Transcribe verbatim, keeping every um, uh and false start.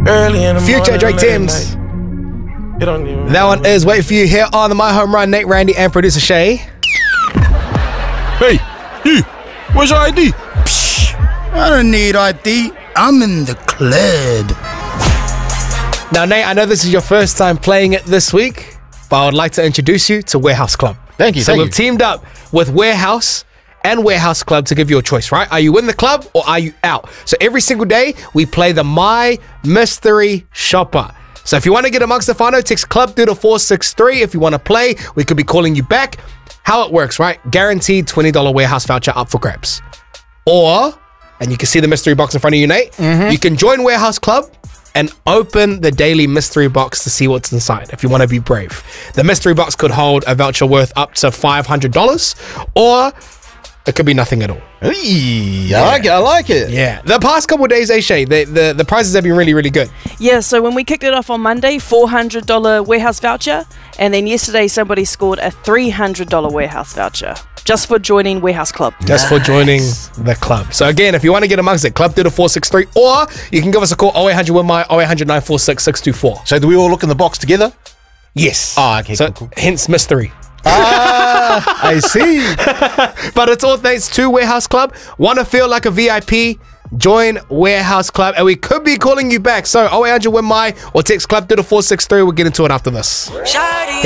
Early in the Future morning, Drake late Timms. night. It don't even That one is Wait For You here on the My Home Run. Nate, Randy, and producer Shay. Hey, you. Where's your I D? I don't need I D. I'm in the club. Now, Nate, I know this is your first time playing it this week, but I would like to introduce you to Warehouse Club. Thank you, So thank we've you. teamed up with Warehouse and Warehouse Club to give you a choice, right? Are you in the club or are you out? So every single day, we play the My Mystery Shopper. So if you want to get amongst the whānau, text club through to four six three. If you want to play, we could be calling you back. How it works, right? Guaranteed twenty dollars warehouse voucher up for grabs. Or, and you can see the mystery box in front of you, Nate, Mm-hmm. you can join Warehouse Club and open the daily mystery box to see what's inside if you want to be brave. The mystery box could hold a voucher worth up to five hundred dollars, or it could be nothing at all. Eee, I like it. I like it. Yeah. The past couple of days, Aisha, the, the, the prizes have been really, really good. Yeah, so when we kicked it off on Monday, four hundred dollars warehouse voucher. And then yesterday, somebody scored a three hundred dollars warehouse voucher just for joining Warehouse Club. Just for joining the club. So again, if you want to get amongst it, club through to four six three, or you can give us a call oh eight hundred win my oh eight hundred nine four six six two four. So do we all look in the box together? Yes. Oh, okay, So cool, cool. hence mystery. Ah, I see. But it's all thanks to Warehouse Club. Want to feel like a V I P? Join Warehouse Club, and we could be calling you back. So oh eight hundred win my or text club through to four six three. We'll get into it after this.